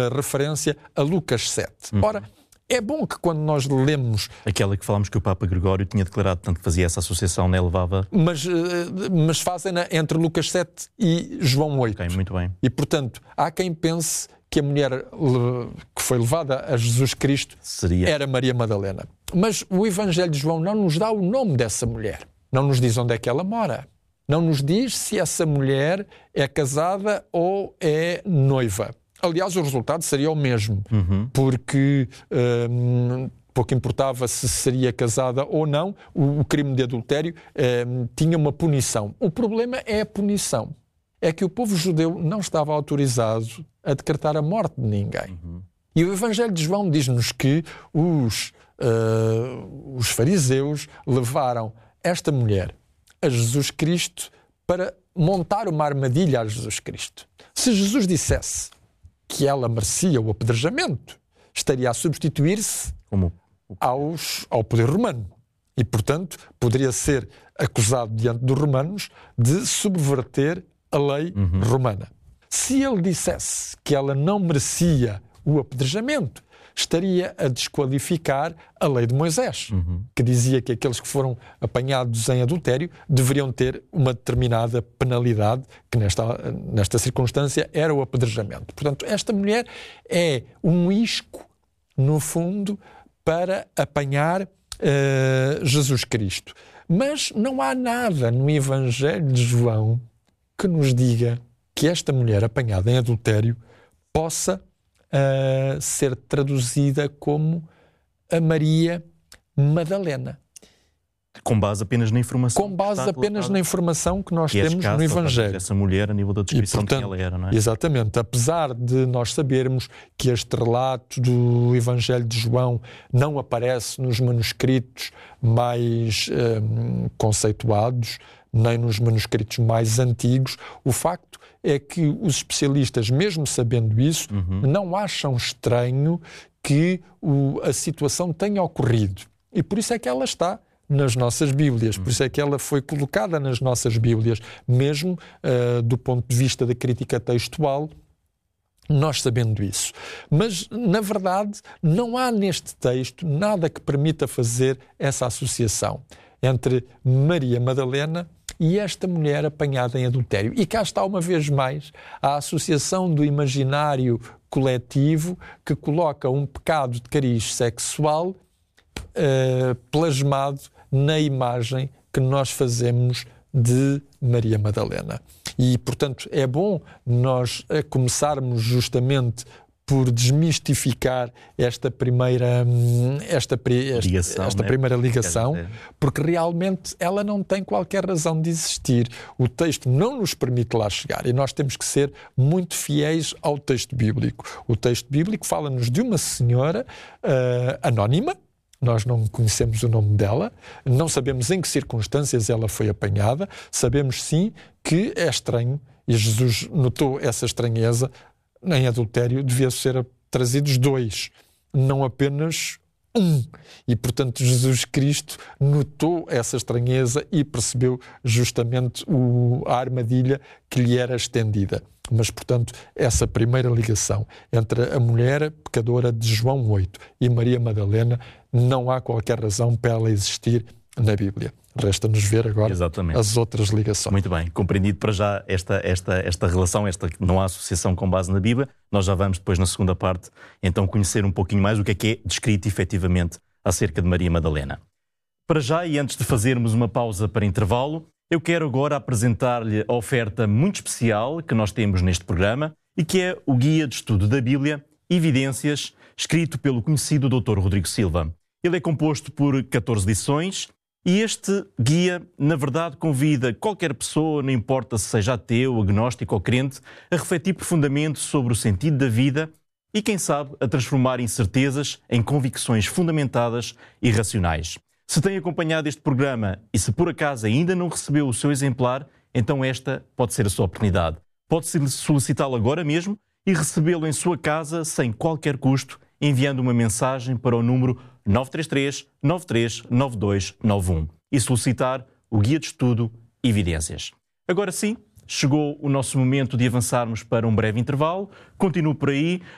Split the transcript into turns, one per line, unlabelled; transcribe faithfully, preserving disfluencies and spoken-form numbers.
uma referência a Lucas sete.
Uhum.
Ora, é bom que quando nós lemos...
Aquela que falámos que o Papa Gregório tinha declarado, tanto que fazia essa associação, né, levava...
Mas, mas fazem-na entre Lucas sete e João oito.
Ok, muito bem.
E, portanto, há quem pense que a mulher que foi levada a Jesus Cristo
Seria...
era Maria Madalena. Mas o Evangelho de João não nos dá o nome dessa mulher. Não nos diz onde é que ela mora. Não nos diz se essa mulher é casada ou é noiva. Aliás, o resultado seria o mesmo,
uhum.
porque hum, pouco importava se seria casada ou não, o, o crime de adultério hum, tinha uma punição. O problema é a punição. É que o povo judeu não estava autorizado a decretar a morte de ninguém.
Uhum.
E o Evangelho de João diz-nos que os, uh, os fariseus levaram esta mulher a Jesus Cristo para montar uma armadilha a Jesus Cristo. Se Jesus dissesse que ela merecia o apedrejamento, estaria a substituir-se
Como?
aos, ao poder romano. E, portanto, poderia ser acusado diante dos romanos de subverter a lei
uhum.
romana. Se ele dissesse que ela não merecia o apedrejamento, estaria a desqualificar a lei de Moisés,
uhum.
que dizia que aqueles que foram apanhados em adultério deveriam ter uma determinada penalidade, que nesta, nesta circunstância era o apedrejamento. Portanto, esta mulher é um isco, no fundo, para apanhar uh, Jesus Cristo. Mas não há nada no Evangelho de João que nos diga que esta mulher apanhada em adultério possa Uh, ser traduzida como a Maria Madalena.
Com base apenas na informação.
Com base apenas colocada. na informação que nós
que
temos
é
no Evangelho.
Essa mulher a nível da descrição, e, portanto, de quem ela era, não é?
Exatamente. Apesar de nós sabermos que este relato do Evangelho de João não aparece nos manuscritos mais um, conceituados, nem nos manuscritos mais antigos, o facto é que os especialistas, mesmo sabendo isso,
uhum.
não acham estranho que o, a situação tenha ocorrido. E por isso é que ela está nas nossas Bíblias, por isso é que ela foi colocada nas nossas Bíblias, mesmo uh, do ponto de vista da crítica textual, nós sabendo isso. Mas, na verdade, não há neste texto nada que permita fazer essa associação entre Maria Madalena e esta mulher apanhada em adultério. E cá está uma vez mais a associação do imaginário coletivo que coloca um pecado de cariz sexual uh, plasmado na imagem que nós fazemos de Maria Madalena. E, portanto, é bom nós começarmos justamente por desmistificar esta primeira, esta, esta,
ligação,
esta
né?
primeira ligação, porque realmente ela não tem qualquer razão de existir. O texto não nos permite lá chegar e nós temos que ser muito fiéis ao texto bíblico. O texto bíblico fala-nos de uma senhora uh, anónima, nós não conhecemos o nome dela, não sabemos em que circunstâncias ela foi apanhada, sabemos sim que é estranho, e Jesus notou essa estranheza. Em adultério devia ser trazidos dois, não apenas um. E, portanto, Jesus Cristo notou essa estranheza e percebeu justamente o, a armadilha que lhe era estendida. Mas, portanto, essa primeira ligação entre a mulher pecadora de João oito e Maria Madalena, não há qualquer razão para ela existir na Bíblia. Resta-nos ver agora
Exatamente.
As outras ligações.
Muito bem, compreendido para já esta, esta, esta relação, esta não há associação com base na Bíblia. Nós já vamos depois, na segunda parte, então conhecer um pouquinho mais o que é que é descrito efetivamente acerca de Maria Madalena. Para já, e antes de fazermos uma pausa para intervalo, eu quero agora apresentar-lhe a oferta muito especial que nós temos neste programa e que é o Guia de Estudo da Bíblia, Evidências, escrito pelo conhecido doutor Rodrigo Silva. Ele é composto por catorze lições. E este guia, na verdade, convida qualquer pessoa, não importa se seja ateu, agnóstico ou crente, a refletir profundamente sobre o sentido da vida e, quem sabe, a transformar incertezas em convicções fundamentadas e racionais. Se tem acompanhado este programa e se por acaso ainda não recebeu o seu exemplar, então esta pode ser a sua oportunidade. Pode solicitá-lo agora mesmo e recebê-lo em sua casa sem qualquer custo, enviando uma mensagem para o número nove três três, nove três nove dois nove um e solicitar o Guia de Estudo Evidências. Agora sim, chegou o nosso momento de avançarmos para um breve intervalo. Continuo por aí.